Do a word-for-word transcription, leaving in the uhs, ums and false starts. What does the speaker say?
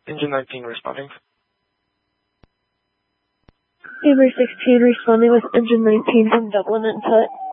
Engine nineteen responding. Beaver sixteen responding with engine nineteen from Dublin Input.